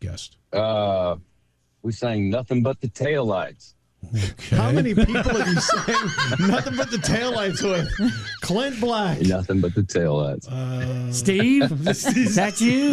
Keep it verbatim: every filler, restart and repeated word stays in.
guest? Uh, we sang Nothing But the Taillights. Okay. How many people have you sang Nothing But the Taillights with? Clint Black. Nothing But the Taillights. Uh, Steve, is that you?